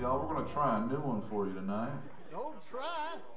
y'all. We're going to try a new one for you tonight. Don't try.